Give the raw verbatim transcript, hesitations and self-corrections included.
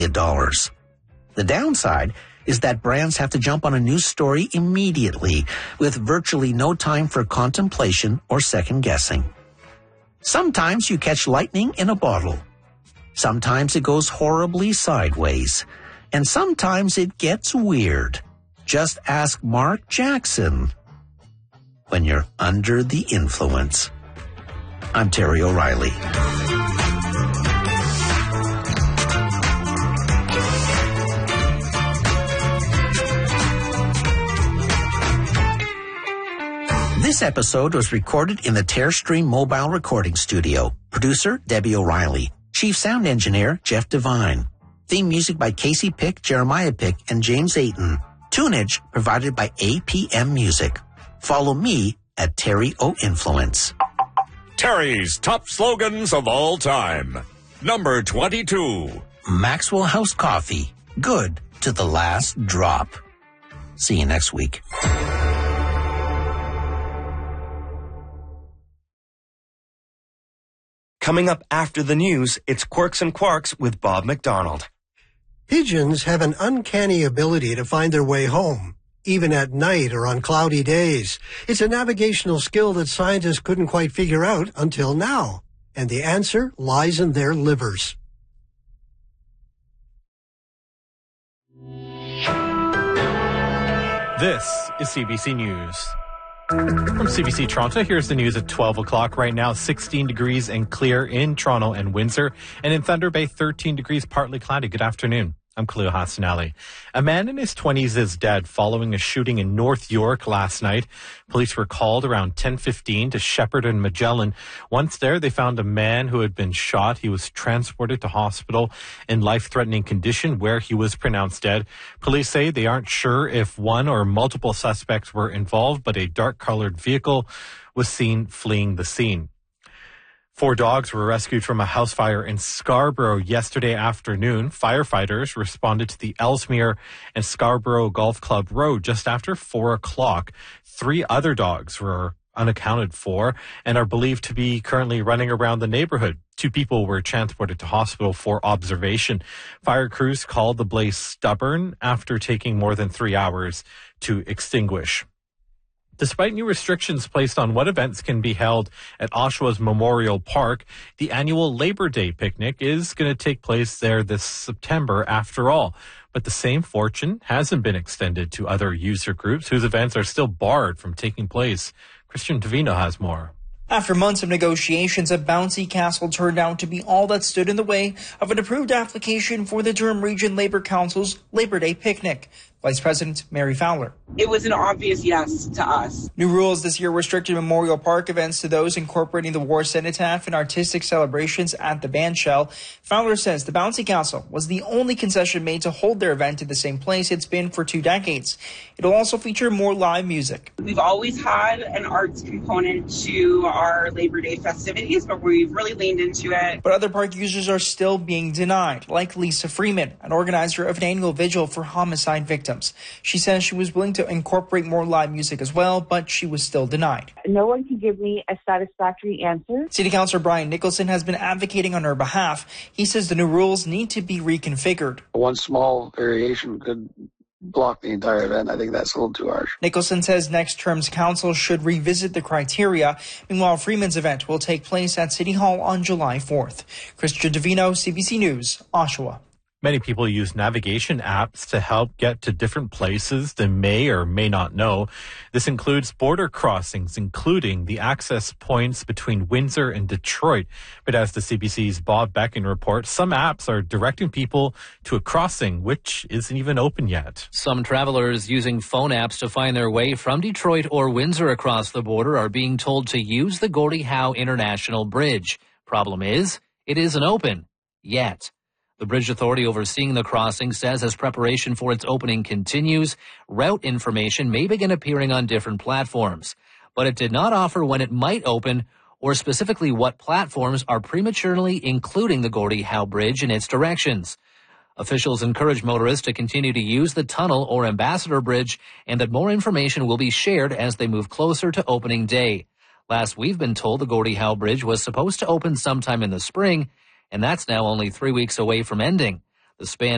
dollars. The downside is that brands have to jump on a news story immediately with virtually no time for contemplation or second guessing. Sometimes you catch lightning in a bottle. Sometimes it goes horribly sideways. And sometimes it gets weird. Just ask Mark Jackson when you're under the influence. I'm Terry O'Reilly. This episode was recorded in the Terrestream Mobile Recording Studio. Producer, Debbie O'Reilly. Chief Sound Engineer, Jeff Devine. Theme music by Casey Pick, Jeremiah Pick, and James Ayton. Tunage provided by A P M Music. Follow me at Terry O Influence. Terry's top slogans of all time. Number twenty-two. Maxwell House Coffee. Good to the last drop. See you next week. Coming up after the news, it's Quirks and Quarks with Bob McDonald. Pigeons have an uncanny ability to find their way home, even at night or on cloudy days. It's a navigational skill that scientists couldn't quite figure out until now. And the answer lies in their livers. This is C B C News. From C B C Toronto, here's the news at twelve o'clock right now. sixteen degrees and clear in Toronto and Windsor. And in Thunder Bay, thirteen degrees, partly cloudy. Good afternoon. I'm Khalil Hassanali. A man in his twenties is dead following a shooting in North York last night. Police were called around ten fifteen to Shepherd and Magellan. Once there, they found a man who had been shot. He was transported to hospital in life-threatening condition where he was pronounced dead. Police say they aren't sure if one or multiple suspects were involved, but a dark-colored vehicle was seen fleeing the scene. Four dogs were rescued from a house fire in Scarborough yesterday afternoon. Firefighters responded to the Ellesmere and Scarborough Golf Club Road just after four o'clock. Three other dogs were unaccounted for and are believed to be currently running around the neighborhood. Two people were transported to hospital for observation. Fire crews called the blaze stubborn after taking more than three hours to extinguish. Despite new restrictions placed on what events can be held at Oshawa's Memorial Park, the annual Labor Day picnic is going to take place there this September after all. But the same fortune hasn't been extended to other user groups whose events are still barred from taking place. Christian Davino has more. After months of negotiations, a bouncy castle turned out to be all that stood in the way of an approved application for the Durham Region Labour Council's Labor Day picnic. Vice President Mary Fowler. It was an obvious yes to us. New rules this year restricted Memorial Park events to those incorporating the war cenotaph and artistic celebrations at the bandshell. Fowler says the bouncy castle was the only concession made to hold their event at the same place it's been for two decades. It'll also feature more live music. We've always had an arts component to our Labor Day festivities, but we've really leaned into it. But other park users are still being denied, like Lisa Freeman, an organizer of an annual vigil for homicide victims. She says she was willing to incorporate more live music as well, but she was still denied. No one can give me a satisfactory answer. City Councillor Brian Nicholson has been advocating on her behalf. He says the new rules need to be reconfigured. One small variation could block the entire event. I think that's a little too harsh. Nicholson says next term's council should revisit the criteria. Meanwhile, Freeman's event will take place at City Hall on July fourth. Christian Davino, C B C News, Oshawa. Many people use navigation apps to help get to different places they may or may not know. This includes border crossings, including the access points between Windsor and Detroit. But as the C B C's Bob Beckin reports, some apps are directing people to a crossing which isn't even open yet. Some travelers using phone apps to find their way from Detroit or Windsor across the border are being told to use the Gordie Howe International Bridge. Problem is, it isn't open yet. The bridge authority overseeing the crossing says as preparation for its opening continues, route information may begin appearing on different platforms. But it did not offer when it might open or specifically what platforms are prematurely including the Gordie Howe Bridge in its directions. Officials encourage motorists to continue to use the tunnel or Ambassador Bridge and that more information will be shared as they move closer to opening day. Last we've been told the Gordie Howe Bridge was supposed to open sometime in the spring, and that's now only three weeks away from ending. The span